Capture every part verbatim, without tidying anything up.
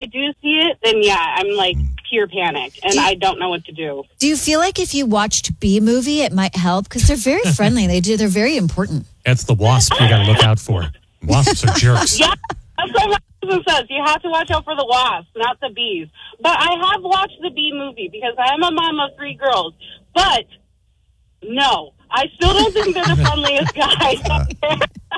do see it, then yeah, I'm like pure panic, and I don't know what to do. Do you feel like if you watched B Movie, it might help? Because they're very friendly. They do. They're very important. That's the wasp you got to look out for. Wasps are jerks. Yeah, that's what my husband says. You have to watch out for the wasps, not the bees. But I have watched the B Movie because I am a mom of three girls. But no, I still don't think they're the friendliest guys out there.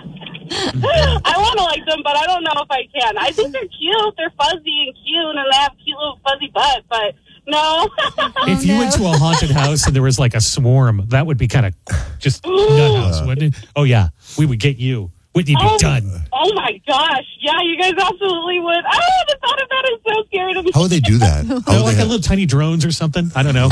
I want to like them, but I don't know if I can. I think they're cute. They're fuzzy and cute, and they have cute little fuzzy butt, but no. If you went to a haunted house and there was like a swarm, that would be kind of just nut house, wouldn't it? Oh, yeah. We would get you. Whitney be oh, done. Oh, my gosh. Yeah, you guys absolutely would. Oh, the thought of that is so scary to me. How would they do that? They're like they a have... little tiny drones or something. I don't know.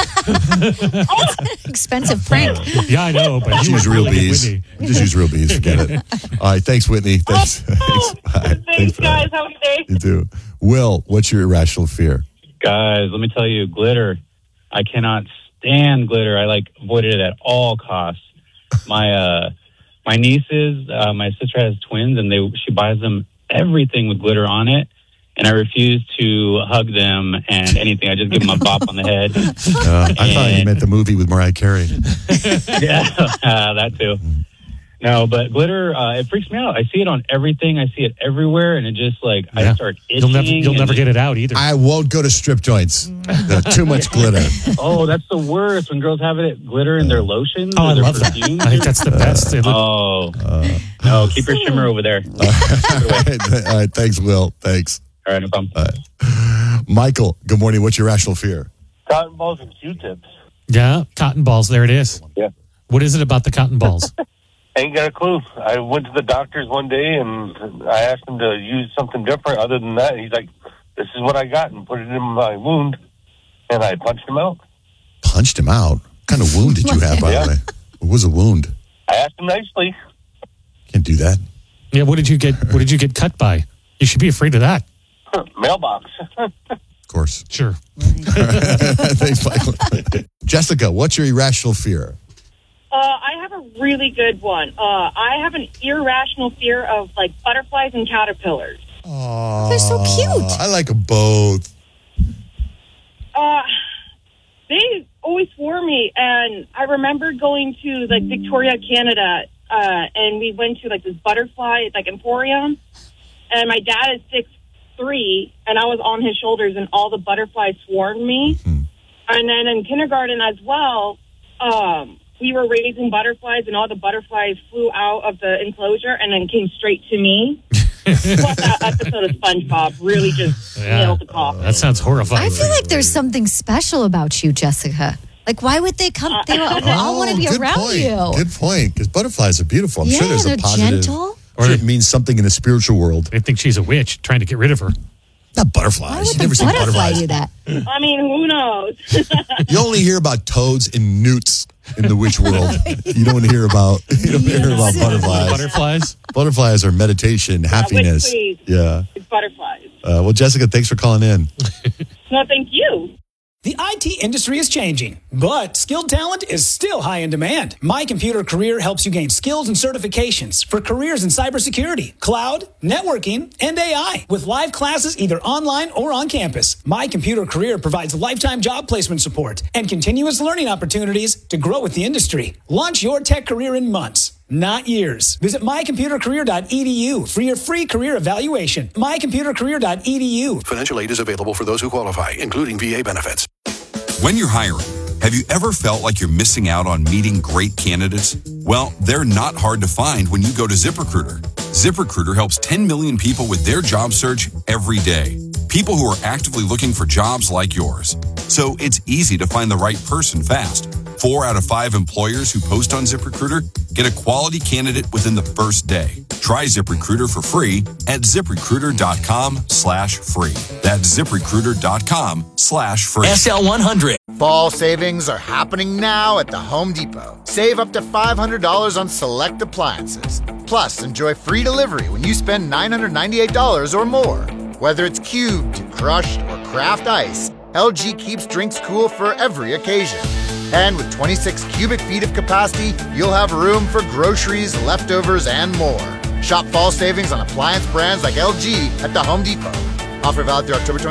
Expensive prank. Yeah, I know. But Just you use would real really get bees. Whitney. Just use real bees. Forget it. All right. Thanks, Whitney. Thanks. Oh, thanks. Bye. thanks, Thanks for guys. that. Have a good day. You too. Will, what's your irrational fear? Guys, let me tell you, glitter. I cannot stand glitter. I like avoided it at all costs. My uh, my nieces, uh, my sister has twins, and they she buys them everything with glitter on it, and I refuse to hug them and anything. I just give them a bop on the head. Uh, I thought you meant the movie with Mariah Carey. Yeah, uh, that too. No, but glitter, uh, it freaks me out. I see it on everything. I see it everywhere, and it just like Yeah. I start itching. You'll never, you'll never get it out either. I won't go to strip joints. Uh, too much glitter. Oh, that's the worst when girls have it glitter in their lotions. Oh, or I their love that. perfumes. I think that's the best. They look- Oh, no, keep your shimmer over there. All right. All right. Thanks, Will. Thanks. All right, no problem. All right. Michael, good morning. What's your irrational fear? Cotton balls and Q-tips. yeah, cotton balls. There it is. Yeah. What is it about the cotton balls? Ain't got a clue. I went to the doctor's one day and I asked him to use something different other than that. He's like, this is what I got, and put it in my wound. And I punched him out. Punched him out? What kind of wound did you have, by Yeah. the way? What was a wound? I asked him nicely. Can't do that. Yeah, what did you get? What did you get cut by? You should be afraid of that. Mailbox. Of course. Sure. Thanks, Michael. Jessica, what's your irrational fear? Uh, I have a really good one. Uh, I have an irrational fear of, like, butterflies and caterpillars. Oh, They're so cute. I like them both. Uh, they always swarm me, and I remember going to, like, Victoria, Canada, uh, and we went to, like, this butterfly, like, emporium, and my dad is six three, and I was on his shoulders, and all the butterflies swarmed me. Mm-hmm. And then in kindergarten as well, um, we were raising butterflies, and all the butterflies flew out of the enclosure and then came straight to me. What that episode of SpongeBob really just Yeah. nailed the coffin. That sounds horrifying. I feel like there's something special about you, Jessica. Like, why would they come? They, all- they all want to be good around point. you. Good point. Because butterflies are beautiful. I'm Yeah, sure there's they're a positive. gentle. Or it means something in the spiritual world. They think she's a witch trying to get rid of her. Not butterflies. Why You've would never the seen butterfly butterflies. do that? I mean, who knows? You only hear about toads and newts in the witch world. You don't hear about you don't hear about butterflies. Butterflies? Butterflies are meditation, happiness. witch queen. Yeah. It's butterflies. Uh, well, Jessica, thanks for calling in. No, thank you. The I T industry is changing, but skilled talent is still high in demand. My Computer Career helps you gain skills and certifications for careers in cybersecurity, cloud, networking, and A I. With live classes either online or on campus, My Computer Career provides lifetime job placement support and continuous learning opportunities to grow with the industry. Launch your tech career in months, not years. Visit my computer career dot e d u for your free career evaluation. my computer career dot e d u. Financial aid is available for those who qualify, including V A benefits. When you're hiring, have you ever felt like you're missing out on meeting great candidates? Well, they're not hard to find when you go to ZipRecruiter. ZipRecruiter helps ten million people with their job search every day. People who are actively looking for jobs like yours. So it's easy to find the right person fast. Four out of five employers who post on ZipRecruiter get a quality candidate within the first day. Try ZipRecruiter for free at ZipRecruiter.com slash free. That's ZipRecruiter.com slash free. S L one hundred. Fall savings are happening now at the Home Depot. Save up to five hundred dollars on select appliances. Plus, enjoy free delivery when you spend nine hundred ninety-eight dollars or more. Whether it's cubed, crushed, or craft ice, L G keeps drinks cool for every occasion. And with twenty-six cubic feet of capacity, you'll have room for groceries, leftovers, and more. Shop fall savings on appliance brands like L G at the Home Depot. Offer valid through October twenty-second.